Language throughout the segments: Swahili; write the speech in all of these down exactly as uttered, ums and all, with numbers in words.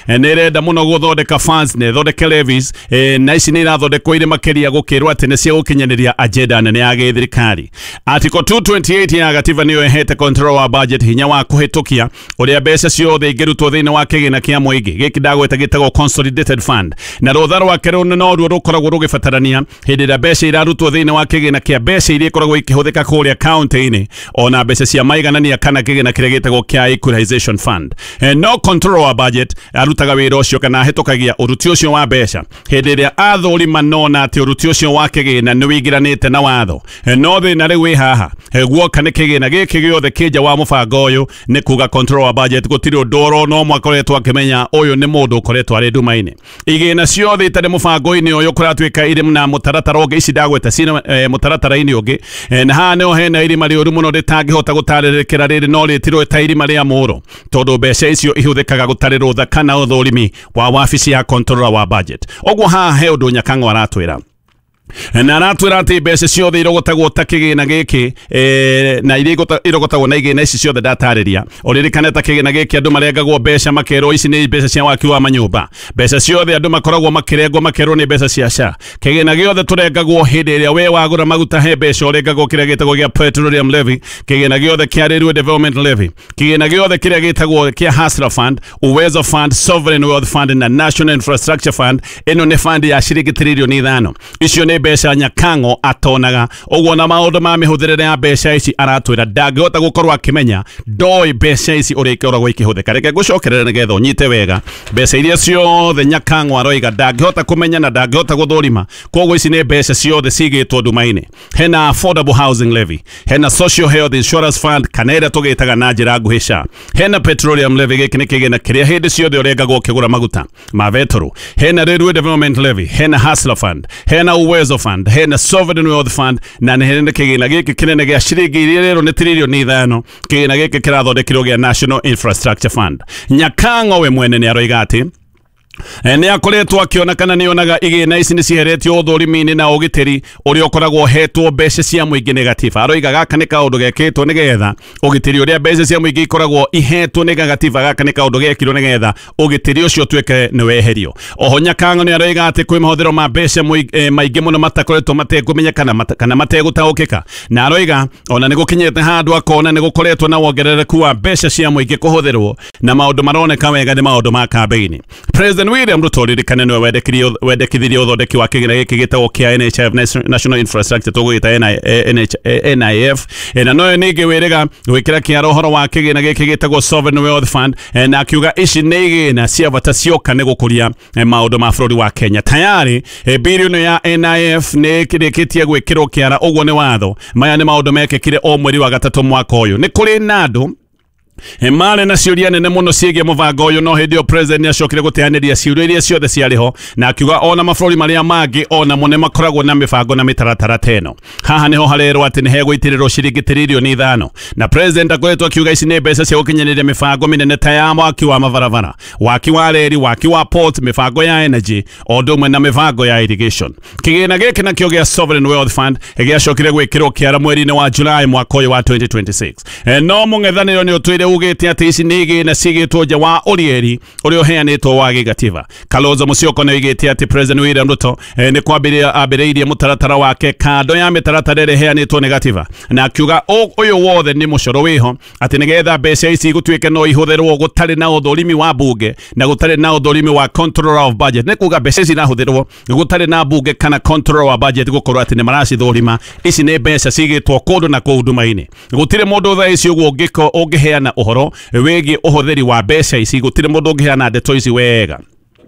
nerenda muno guthondeka funds ne thondeke levies na ici ni irathondekwo ire makeria gukirwa ati ne cia gukinyaniria agenda nene ya githirikari. Article two twenty-eight ya gatiba niyo ihete control wa budget hinya wa kuhitukia uria mbeca ciothe ingirutwo thiini wa kigina kia muingi giki ndagweta gitagwo consolidated fund na rutha rwake runo no ruo rukoragwo rugibatarania hindi ira mbeca irarutwo thiini wa kigina kia mbeca iria ikoragwo ikihuthika kuria county-ini ona mbeca cia maiganania kana kigina kiria gitagwo kia equalization fund. And no control wa budget arutaga wira ucio kana hitukagia uruti ucio wa mbeca hindi iria athurima nona ati uruti ucio wa kigina ni wigiranite na watho no thina riu wi haha guoka ni kigina giki giothe kija wa mubango uyu ni kuga control wa budget gutiri ndoro no mwakoretwo akimenya uyu ni mundu ukoretwo ari ndumaini igina ciothe itari mubango-ini uyu kuratwika iri na mutaratara ungi ici ndagweta cina e, mutaratara-ini ungi e, na haha niho hena irima riuru muno ritangihota gutaririkira riri no ritirwo ta irima ria muro tondu mbeca icio ihuthikaga gutari rutha kana uthurimi wa wabici ya controller wa budget. Oguo haha he undu Nyakang'o aratwira na aratwira ati mbeca ciothe irogotagwo ta kigina giki eh, na iria irogotagwo na igina ici ciothe ndatariria uririkane ta kigina giki andu marengagwo mbeca makerwo ici ni mbeca cia waki wa manyumba mbeca ciothe andu makoragwo makirengwo makerwo ni mbeca cia sha kigina giothe turengagwo hindi iria we wagura maguta he mbeca urengagwo kiria gitagwo gia petroleum levy kigina giothe kia railway development levy kigina giothe kiria gitagwo kia hustler fund uwezo fund sovereign wealth fund na national infrastructure fund ino ni fund ya shiringi trilioni ithano icio ni mbeca Nyakang'o atonaga uguo na maundu ma mihuthirire ya mbeca ici aratwira ndangihota gukorwo akimenya ndoi mbeca ici uria ikoragwo ikihuthika. Reke ngucokerere nigetha unyite wega mbeca iria ciothe Nyakang'o aroiga ndangihota kumenya na ndangihota guthurima koguo ici ni mbeca ciothe cigitwo ndumaini. Hena affordable housing levy, hena social health insurance fund kana iria tugitaga na njira nguhi SHA, hena petroleum levy giki ni kigina kiria hindi ciothe urengagwo ukigura maguta ma vetoro, hena railway development levy, hena hustler fund, hena uwezo fund, hena sovereign wealth fund na hena kigina giki kinene gia shiringi iria rero ni trilioni ithano kigina giki kirathondekirwo gia national infrastructure fund. Nyakang'o we mwene ni aroiga ati ni akoretwo akiona kana nionaga igina ici ni ciheretio uthurimi-ini na ugitiri uria ukoragwo hetwo mbeca cia muingi negativa. Aroiga gaka ni kaundu gekitwo nigetha ugitiri uria mbeca cia muingi ikoragwo ihetwo ni negativa gaka ni kaundu gekirwo nigetha ugitiri ucio tweke ni weherio. Oho Nyakang'o ni aroiga ati kwi mahuthiro ma mbeca maingi muno matakoretwo matekumenyekana kana mategutaukika na aroiga ona ni gukinyete handu akona ni gukoretwo na wongerereku wa mbeca cia muingi kuhuthirwo na maundu maroneka wega ni maundu ma kambeini. President William Ruto ririkane niwe wendekithirie uthondeki wa kigina giki gitagwo kia N H I F National Infrastructure tugwita N I F na noyo ningi wiriga gwikira kiaro horo wa kigina giki gitagwo sovereign wealth fund na akiuga ici ni igina cia bata cioka ni gukuria maundu ma bururi wa Kenya. Tayari bilioni ya N I F ni kirikitie gwikirwo kiara uguo ni watho maya ni maundu mekekire o mweri wa gatatu mwaka uyu. Ni kuri nadu Emale na ciuria nene muno ciigie mubango uyu no hindi o president ni acokire guteaniria ciuria iria ciothe ciariho na akiuga ona mabũrũri maria mangi ona mo makoragwo na mibango na mitaratara teno. Haha niho harerwo ati ni hegwitirirwo ciringi trilioni ithano na president akoretwo akiuga ici ni mbeca cia gukinyaniria mibango minene ta ya waki wa mabarabara, waki wa reri, waki wa port, mibango ya energy o ndumwe na mibango ya irrigation. Kigina giki nakio gia sovereign wealth fund giacokire gwikirwo kiara mweri-ini wa Julai mwaka uyu wa twenty twenty-six. E no mung'ethaniro ni utwire ugite ati ici ni igina cigitwo nja wa urieri uria uheanitwo wa gigativa. Kalonzo Musyoka ni igite ati President William Ruto eh, ni kwambiria ambiriirie mutaratara wake kando ya mitaratara ire heanitwo negativa na akiuga uyu wothe ni mucoro wiho ati nigetha mbeca ici gutwike no ihuthirwo gutari na uthurimi wa bunge na gutari na uthurimi wa controller of budget. Ni kuga mbeca ici na huthirwo gutari na bunge kana controller wa budget gukorwo ati ni maracithurima ici ni mbeca cigitwo kundu na kuundumaini. Gutire mundu tha ici uguo ngiko ungiheana uhoro wegi uhuthiri wa mbeca ici gutire mundu ungiheana ndeto ici wega.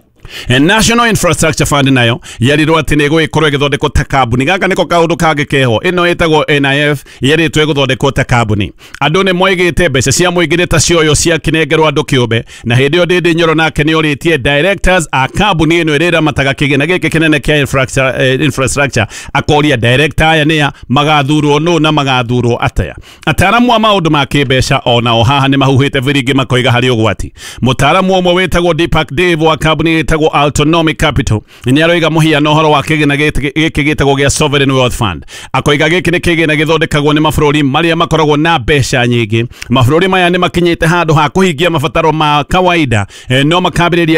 And National Infrastructure Fund nayo yarirwo ati ni gwikorwo igithondekwo ta kambuni. Gaka niko kaundu kangi keho ino itagwo N I F yaritwo igithondekwo ta kambuni. Andu ni moigite mbeca cia muingire ta cioyo cia kinengerwo andu kiumbe na hindi yo Ndindi Nyoro nake ni oritie directors a kambuni ino irira mataga kigina giki kinene kia infrastructure, uh, infrastructure akoria director aya nia magathurwo no na magathurwo ataya. Ataramu wa maundu ma kimbeca ona o haha ni mahuhite viringi makoiga hari ugwati. Mutaramu omwe wetagwo Deepak Dave wa kambuni itagwo Autonomic Capital ni aroiga muhia no horo wa kigina giki gitagwo gia Sovereign Wealth Fund. Akoiga giki ni kigina githondekagwo ni mabũrũri maria makoragwo na mbeca nyingi. Mabũrũri maya ni makinyite handu ha kuhingia mabataro ma kawaida e, no makambĩrĩria